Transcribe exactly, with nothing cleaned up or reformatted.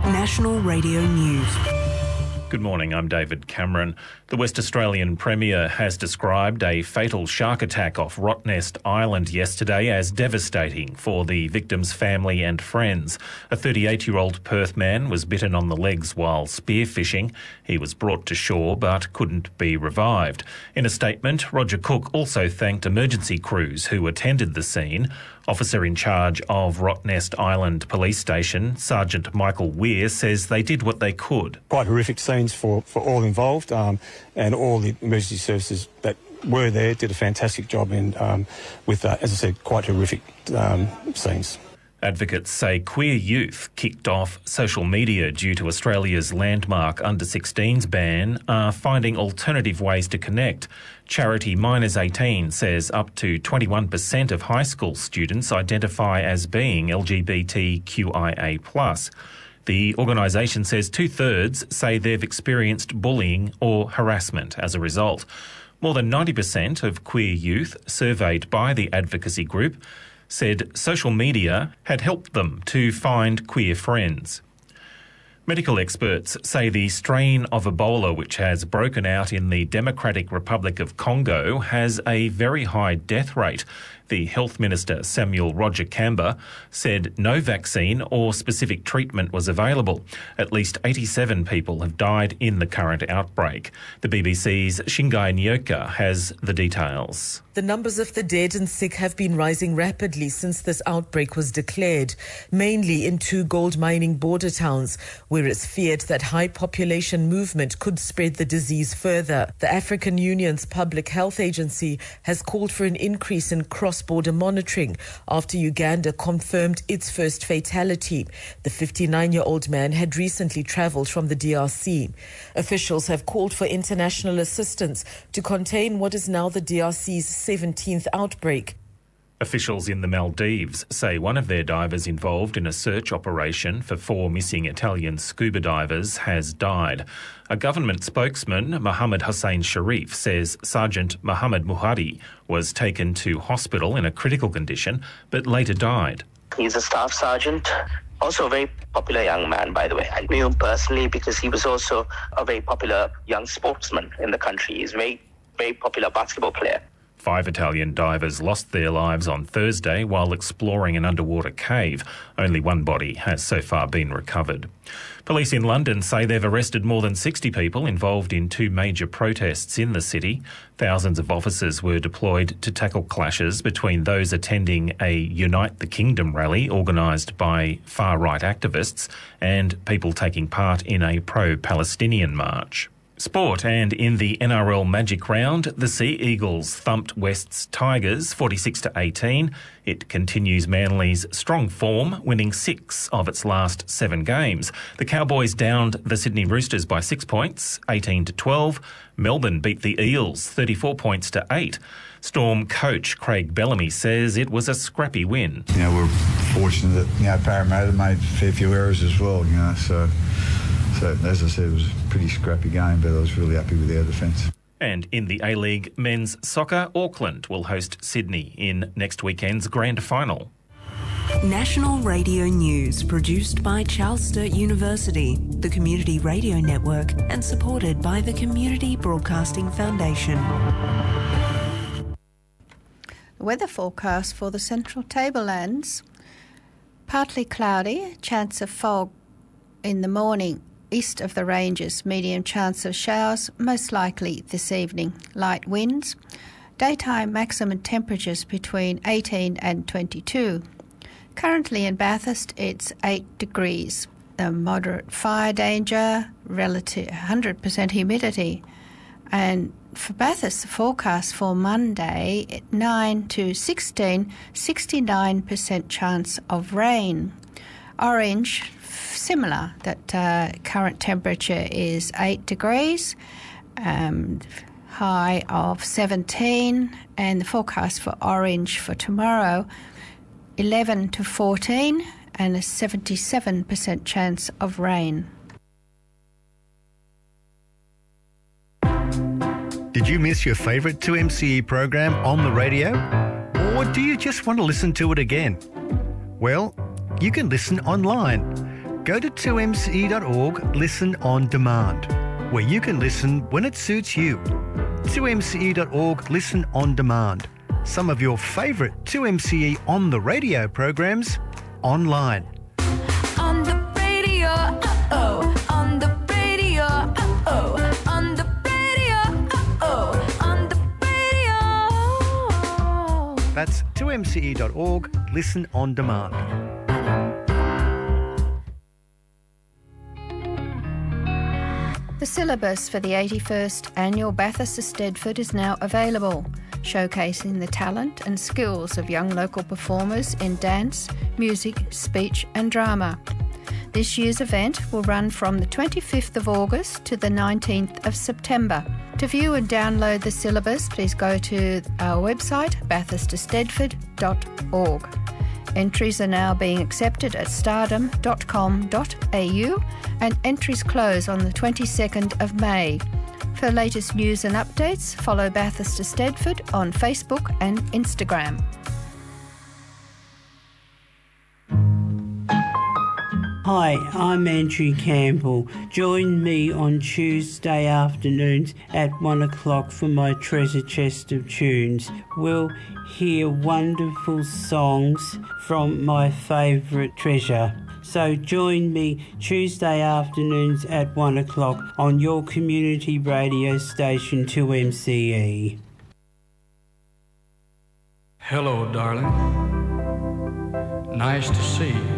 National Radio News. Good morning, I'm David Cameron. The West Australian Premier has described a fatal shark attack off Rottnest Island yesterday as devastating for the victim's family and friends. A thirty-eight-year-old Perth man was bitten on the legs while spearfishing. He was brought to shore but couldn't be revived. In a statement, Roger Cook also thanked emergency crews who attended the scene. Officer in charge of Rottnest Island Police Station, Sergeant Michael Weir, says they did what they could. Quite horrific scenes for, for all involved, um, and all the emergency services that were there did a fantastic job in, um, with, uh, as I said, quite horrific um, scenes. Advocates say queer youth kicked off social media due to Australia's landmark under sixteens ban are finding alternative ways to connect. Charity Minors eighteen says up to twenty-one percent of high school students identify as being L G B T Q I A plus. The organisation says two-thirds say they've experienced bullying or harassment as a result. More than ninety percent of queer youth surveyed by the advocacy group said social media had helped them to find queer friends. Medical experts say the strain of Ebola which has broken out in the Democratic Republic of Congo has a very high death rate. The Health Minister, Samuel Roger Kamba, said no vaccine or specific treatment was available. At least eighty-seven people have died in the current outbreak. The B B C's Shingai Nyoka has the details. The numbers of the dead and sick have been rising rapidly since this outbreak was declared, mainly in two gold mining border towns, where it's feared that high population movement could spread the disease further. The African Union's Public Health Agency has called for an increase in cross-border monitoring after Uganda confirmed its first fatality. The fifty-nine-year-old man had recently travelled from the D R C. Officials have called for international assistance to contain what is now the D R C's seventeenth outbreak. Officials in the Maldives say one of their divers involved in a search operation for four missing Italian scuba divers has died. A government spokesman, Mohammed Hussein Sharif, says Sergeant Mohammed Muhadi was taken to hospital in a critical condition but later died. He's a staff sergeant, also a very popular young man, by the way. I knew him personally because he was also a very popular young sportsman in the country. He's a very, very popular basketball player. Five Italian divers lost their lives on Thursday while exploring an underwater cave. Only one body has so far been recovered. Police in London say they've arrested more than sixty people involved in two major protests in the city. Thousands of officers were deployed to tackle clashes between those attending a Unite the Kingdom rally organised by far-right activists and people taking part in a pro-Palestinian march. Sport, and in the N R L Magic Round, the Sea Eagles thumped West's Tigers forty-six to eighteen. It continues Manly's strong form, winning six of its last seven games. The Cowboys downed the Sydney Roosters by six points, eighteen to twelve. Melbourne beat the Eels thirty-four points to eight. Storm coach Craig Bellamy says it was a scrappy win. You know, we're fortunate that, you know, Parramatta made a fair few errors as well, you know, so... So, as I said, it was a pretty scrappy game, but I was really happy with our defence. And in the A-League men's soccer, Auckland will host Sydney in next weekend's grand final. National Radio News, produced by Charles Sturt University, the Community Radio Network, and supported by the Community Broadcasting Foundation. The weather forecast for the Central Tablelands: partly cloudy, chance of fog in the morning. East of the ranges, medium chance of showers, most likely this evening. Light winds. Daytime maximum temperatures between eighteen and twenty-two. Currently in Bathurst, it's eight degrees. A moderate fire danger, relative one hundred percent humidity. And for Bathurst, the forecast for Monday, nine to sixteen, sixty-nine percent chance of rain. Orange, similar, that uh, current temperature is eight degrees, um, high of seventeen, and the forecast for orange for tomorrow, eleven to fourteen, and a seventy-seven percent chance of rain. Did you miss your favourite two M C E program on the radio? Or do you just want to listen to it again? Well, you can listen online. go to two M C E dot org Listen On Demand, where you can listen when it suits you. two M C E dot org Listen On Demand. Some of your favourite two M C E on the radio programs online. On the radio, uh-oh, on the radio, uh-oh, on the radio, uh-oh, on the radio. That's two M C E dot org Listen On Demand. The syllabus for the eighty-first Annual Bathurst to Stedford is now available, showcasing the talent and skills of young local performers in dance, music, speech and drama. This year's event will run from the twenty-fifth of August to the nineteenth of September. To view and download the syllabus, please go to our website, bathurst to stedford dot org. Entries are now being accepted at stardom dot com dot a u and entries close on the twenty-second of May. For latest news and updates, follow Bathurst to Stedford on Facebook and Instagram. Hi, I'm Andrew Campbell. Join me on Tuesday afternoons at one o'clock for my treasure chest of tunes. We'll hear wonderful songs from my favourite treasure. So join me Tuesday afternoons at one o'clock on your community radio station two M C E. Hello, darling. Nice to see you.